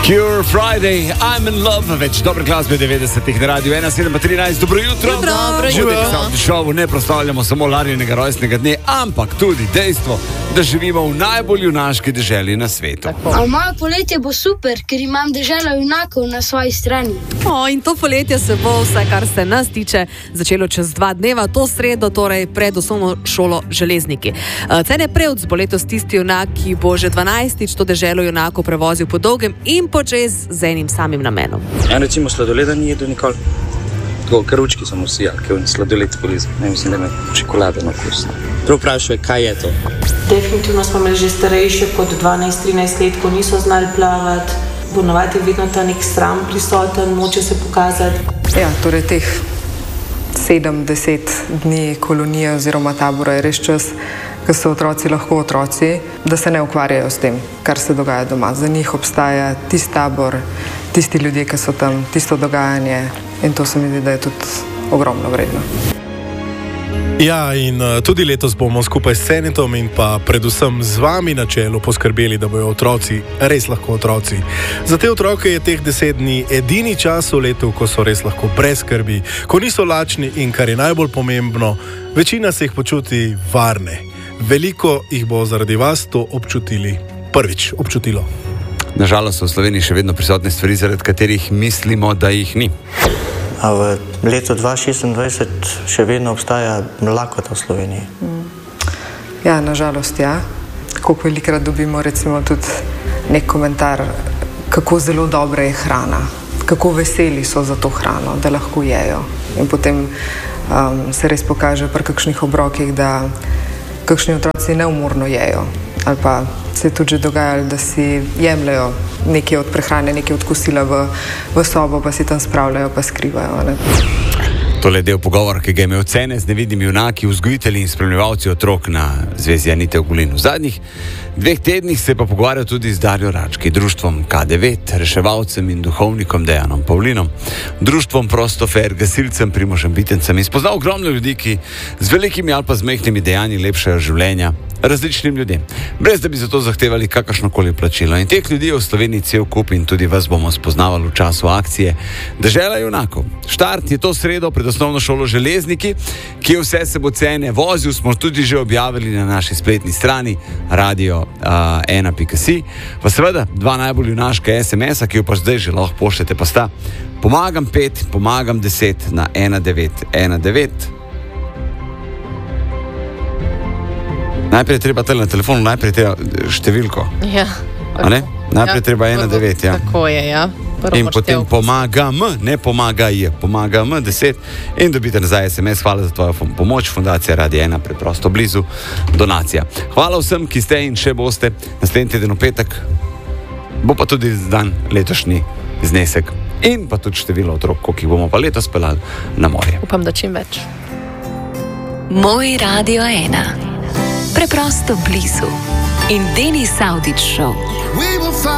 Cure Friday, I'm in love, več dobrih glasbe 90-ih na radiju 1,713, dobro jutro. Dobro jutro. V šovu ne proslavljamo samo Larijinega rojstnega dne, ampak tudi dejstvo, da živimo v najbolj junaški deželi na svetu. Moje poletje bo super, ker imam deželo junakov na svoji strani. In to poletje se bo, vsaj kar se nas tiče, začelo čez 2 dneva, to sredo, torej pred osnovno šolo Železniki. Cene Prevc bo letos tisti junak, ki bo že 12. to deželo junakov prevozil po dolgem in počez z enim samim namenom. Recimo sladoleda ni jedel nikoli. Tako, karučki sem usijal, ker je sladoled polizel. Ne mislim, da ima čokolade na okus. Prav vprašaj, kaj je to? Definitivno smo imeli že starejše kot 12-13 let, ko niso znali plavati. Ponovadi je vedno ta nek sram prisoten, noče se pokazati. Ja, torej teh 7-10 dni kolonije oziroma tabora je res čas, ko so otroci lahko otroci, da se ne ukvarjajo s tem, kar se dogaja doma. Za njih obstaja tisti tabor, tisti ljudje, ki so tam, tisto dogajanje in to se mi zdi, da je tudi ogromno vredno. Ja, in tudi letos bomo skupaj s Senetom in pa predvsem z vami na čelu poskrbeli, da bojo otroci res lahko otroci. Za te otroke je teh 10 dni edini čas v letu, ko so res lahko brez skrbi, ko niso lačni in, kar je najbolj pomembno, večina se jih počuti varne. Veliko jih bo zaradi vas to občutilo. Nažalost so v Sloveniji še vedno prisotne stvari, zaradi katerih mislimo, da jih ni. A v letu 2026 še vedno obstaja lakota v Sloveniji? Ja, nažalost ja. Koliko velikrat dobimo recimo tudi nek komentar, kako zelo dobra je hrana, kako veseli so za to hrano, da lahko jejo. In potem se res pokaže pri kakšnih obrokih, da kakšni otroci neumorno jejo. Ali pa se je tudi že dogajalo, da si jemljajo nekaj od prehrane, nekaj od kosila v sobo, pa si tam spravljajo, pa skrivajo. Ne? Tole je del pogovora, ki ga je imel Cene z nevidnimi junaki, vzgojitelji in spremljevalci otrok na Zvezi Anite Ogulin. V zadnjih 2 tednih se je pa pogovarjal tudi z Darjo Rački, društvom K9, reševalcem in duhovnikom Dejanom Pavlinom, društvom Prostofer, gasilcem Primožem Bitencem in spoznal ogromno ljudi, ki z velikimi ali pa z majhnimi dejanji lepšajo življenja različnim ljudem, brez da bi za to zahtevali kakršnokoli plačilo. In teh ljudi je v Sloveniji cel kup in tudi vas bomo spoznavali v času akcije Dežela junakov. Štart je to sredo pred osnovno šolo Železniki, ki je vse se bo Cene vozil, smo tudi že objavili na naši spletni strani radio1.si. Pa seveda 2 najbolj junaška SMS-a, ki jo pa zdaj že lahko pošljete, pa sta: pomagam 5, pomagam 10 na 1919. Najprej treba na telefonu, najprej treba številko. Ja. Najprej treba 19, ja. Tako je, ja. In potem pomagam, ne pomagaj, pomagam 10 in dobite nazaj SMS. Hvala za tvojo pomoč, Fundacija Radio 1, preprosto blizu, donacija. Hvala vsem, ki ste in še boste. Naslednji teden v petek bo pa tudi dan letošnji znesek in pa tudi število otrok, koliko jih bomo pa letos peljali na morje. Upam, da čim več. Moj Radio 1. Preprosto blizu. In Denis Avdić Show.